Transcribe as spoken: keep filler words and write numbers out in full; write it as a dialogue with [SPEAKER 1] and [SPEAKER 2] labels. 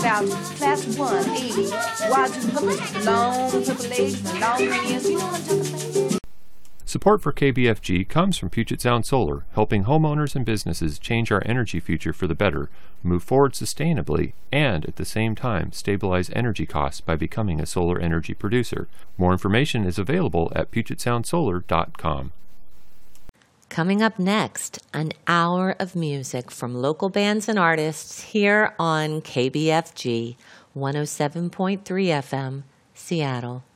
[SPEAKER 1] about class one, eighty, wazoo with long purple legs and long ears. You know what I'm talking about?
[SPEAKER 2] Support for K B F G comes from Puget Sound Solar, helping homeowners and businesses change our energy future for the better, move forward sustainably, and at the same time stabilize energy costs by becoming a solar energy producer. More information is available at puget sound solar dot com.
[SPEAKER 3] Coming up next, an hour of music from local bands and artists here on K B F G one oh seven point three F M, Seattle.